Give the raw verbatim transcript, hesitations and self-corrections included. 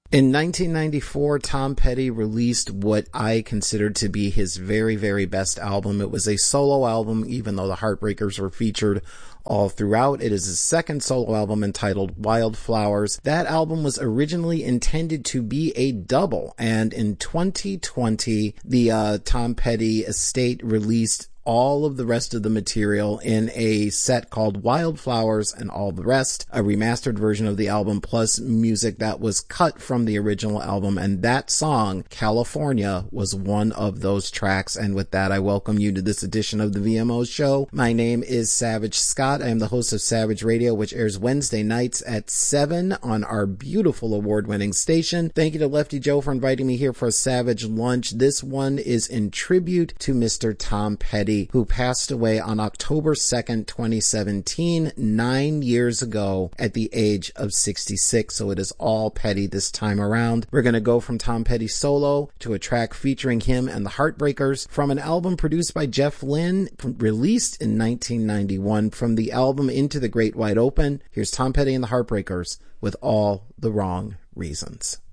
In nineteen ninety-four, Tom Petty released what I considered to be his very, very best album. It was a solo album, even though the Heartbreakers were featured all throughout. It is his second solo album entitled Wildflowers. That album was originally intended to be a double, and in twenty twenty, the uh, Tom Petty estate released all of the rest of the material in a set called Wildflowers and All the Rest, a remastered version of the album plus music that was cut from the original album, and that song, California, was one of those tracks. And with that, I welcome you to this edition of the V M O Show. My name is Savage Scott. I am the host of Savage Radio, which airs Wednesday nights at seven on our beautiful award-winning station. Thank you to Lefty Joe for inviting me here for a Savage Lunch. This one is in tribute to Mister Tom Petty, who passed away on October second, twenty seventeen, nine years ago at the age of sixty-six. So it is all Petty this time around. We're going to go from Tom Petty solo to a track featuring him and the Heartbreakers from an album produced by Jeff Lynne, released in nineteen ninety-one. From the album Into the Great Wide Open, here's Tom Petty and the Heartbreakers with All the Wrong Reasons.